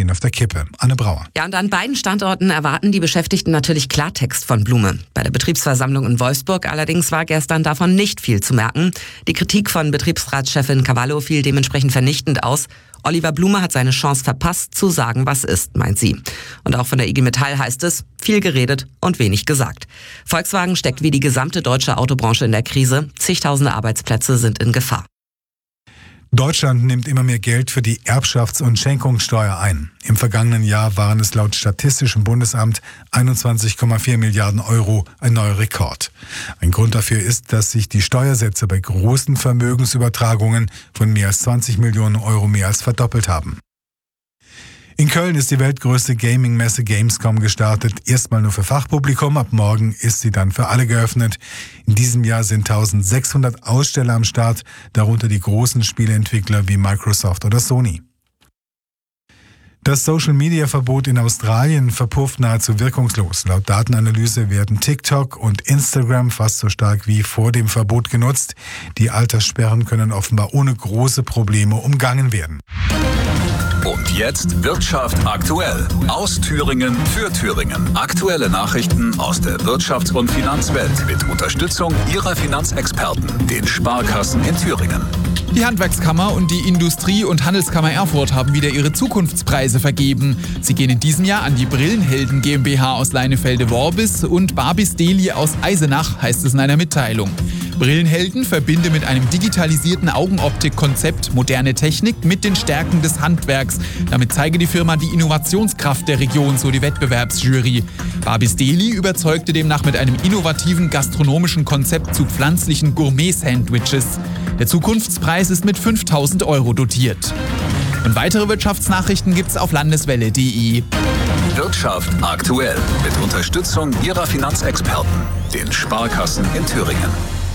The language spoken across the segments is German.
stehen auf der Kippe. Anne Brauer. Ja, und an beiden Standorten erwarten die Beschäftigten natürlich Klartext von Blume. Bei der Betriebsversammlung in Wolfsburg allerdings war gestern davon nicht viel zu merken. Die Kritik von Betriebsratschefin Cavallo fiel dementsprechend vernichtend aus. Oliver Blume hat seine Chance verpasst, zu sagen, was ist, meint sie. Und auch von der IG Metall heißt es, viel geredet und wenig gesagt. Volkswagen steckt wie die gesamte deutsche Autobranche in der Krise. Zigtausende Arbeitsplätze sind in Gefahr. Deutschland nimmt immer mehr Geld für die Erbschafts- und Schenkungssteuer ein. Im vergangenen Jahr waren es laut Statistischem Bundesamt 21,4 Milliarden Euro, ein neuer Rekord. Ein Grund dafür ist, dass sich die Steuersätze bei großen Vermögensübertragungen von mehr als 20 Millionen Euro mehr als verdoppelt haben. In Köln ist die weltgrößte Gaming-Messe Gamescom gestartet. Erstmal nur für Fachpublikum, ab morgen ist sie dann für alle geöffnet. In diesem Jahr sind 1600 Aussteller am Start, darunter die großen Spieleentwickler wie Microsoft oder Sony. Das Social-Media-Verbot in Australien verpufft nahezu wirkungslos. Laut Datenanalyse werden TikTok und Instagram fast so stark wie vor dem Verbot genutzt. Die Alterssperren können offenbar ohne große Probleme umgangen werden. Und jetzt Wirtschaft aktuell. Aus Thüringen für Thüringen. Aktuelle Nachrichten aus der Wirtschafts- und Finanzwelt mit Unterstützung Ihrer Finanzexperten, den Sparkassen in Thüringen. Die Handwerkskammer und die Industrie- und Handelskammer Erfurt haben wieder ihre Zukunftspreise vergeben. Sie gehen in diesem Jahr an die Brillenhelden GmbH aus Leinefelde-Worbis und Barbis Deli aus Eisenach, heißt es in einer Mitteilung. Brillenhelden verbinde mit einem digitalisierten Augenoptik-Konzept moderne Technik mit den Stärken des Handwerks. Damit zeige die Firma die Innovationskraft der Region, so die Wettbewerbsjury. Barbis Deli überzeugte demnach mit einem innovativen gastronomischen Konzept zu pflanzlichen Gourmet-Sandwiches. Der Zukunftspreis ist mit 5.000 Euro dotiert. Und weitere Wirtschaftsnachrichten gibt's auf landeswelle.de. Wirtschaft aktuell mit Unterstützung Ihrer Finanzexperten, den Sparkassen in Thüringen.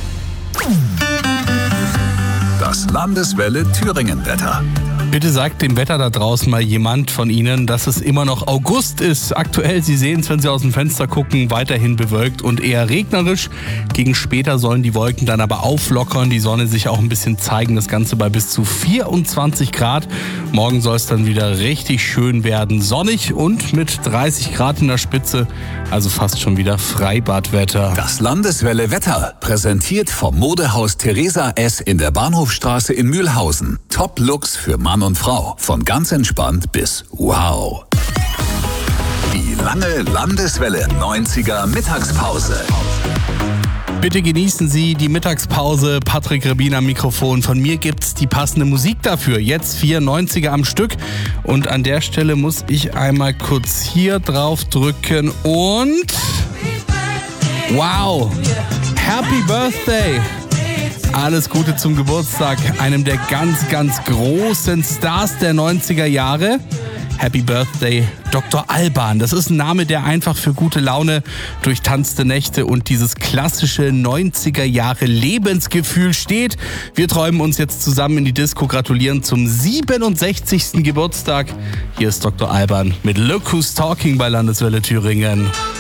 Das Landeswelle Thüringen-Wetter. Bitte sagt dem Wetter da draußen mal jemand von Ihnen, dass es immer noch August ist. Aktuell, Sie sehen es, wenn Sie aus dem Fenster gucken, weiterhin bewölkt und eher regnerisch. Gegen später sollen die Wolken dann aber auflockern, die Sonne sich auch ein bisschen zeigen. Das Ganze bei bis zu 24 Grad. Morgen soll es dann wieder richtig schön werden. Sonnig und mit 30 Grad in der Spitze. Also fast schon wieder Freibadwetter. Das Landeswelle Wetter präsentiert vom Modehaus Theresa S. in der Bahnhofstraße in Mühlhausen. Top-Looks für Mann und Frau. Von ganz entspannt bis wow. Die lange Landeswelle 90er Mittagspause. Bitte genießen Sie die Mittagspause. Patrick Rebin am Mikrofon. Von mir gibt's die passende Musik dafür. Jetzt 4 90er am Stück. Und an der Stelle muss ich einmal kurz hier drauf drücken und... Wow! Happy Birthday! Alles Gute zum Geburtstag, einem der ganz, ganz großen Stars der 90er Jahre. Happy Birthday, Dr. Alban. Das ist ein Name, der einfach für gute Laune, durchtanzte Nächte und dieses klassische 90er Jahre Lebensgefühl steht. Wir träumen uns jetzt zusammen in die Disco, gratulieren zum 67. Geburtstag. Hier ist Dr. Alban mit Look Who's Talking bei Landeswelle Thüringen.